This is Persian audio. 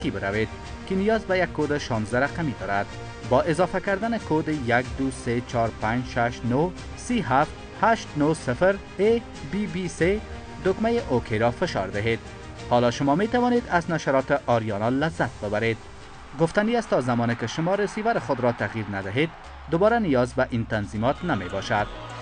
بروید که نیاز به یک کد 16 رقمی دارد. با اضافه کردن کد 123456937890 ABBC دکمه اوکی را فشار دهید. حالا شما می توانید از نشرات آریانا لذت ببرید. گفتنی است تا زمانی که شما رسیور خود را تغییر ندهید دوباره نیاز به این تنظیمات نمی باشد.